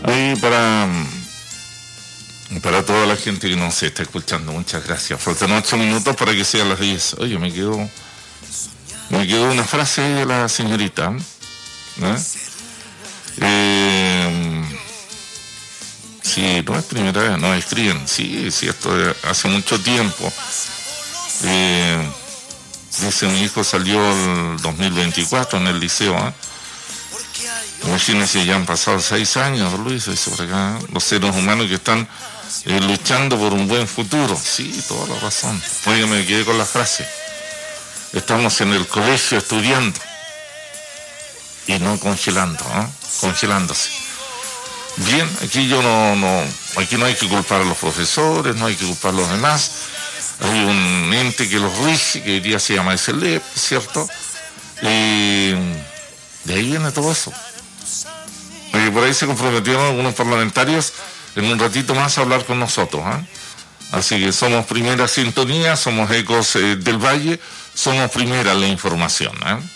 Ahí para toda la gente que nos está escuchando, muchas gracias. Faltan 8 minutos para que sean las 10. Oye, me quedó una frase de la señorita, ¿no? Sí, no es primera vez, nos escriben. Sí, esto de hace mucho tiempo. Dice, mi hijo salió el 2024 en el liceo, ¿eh? Imagínense, ya han pasado 6 años, Luis, dice por acá, los seres humanos que están luchando por un buen futuro. Sí, toda la razón. Oiga, me quedé con la frase. Estamos en el colegio estudiando y no congelando, ¿eh? Congelándose. Bien, aquí aquí no hay que culpar a los profesores, no hay que culpar a los demás. Hay un ente que los rige, que hoy día se llama SLEP, ¿cierto? Y de ahí viene todo eso. Oye, por ahí se comprometieron algunos parlamentarios en un ratito más a hablar con nosotros, ¿eh? Así que somos Primera Sintonía, somos Ecos del Valle, somos Primera la información, ¿eh?